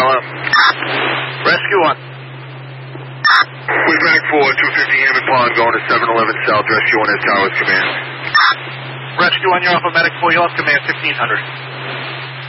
dial up. Rescue 1. We're back for 250 Hammond Pond going to 711 South. Rescue 1 has Towers command. Rescue 1, you're off of Medic 4, you're off command 1500.